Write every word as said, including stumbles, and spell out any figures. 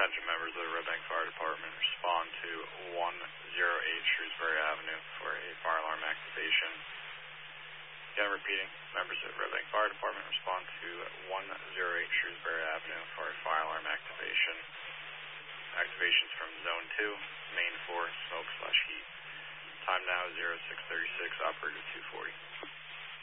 Attention members of the Red Bank Fire Department, respond to one oh eight Shrewsbury Avenue for a fire alarm activation. Again, repeating, members of the Red Bank Fire Department, respond to one oh eight Shrewsbury Avenue for a fire alarm activation. Activations from Zone two, Main four, smoke slash heat. Time now zero six thirty-six, operator two forty.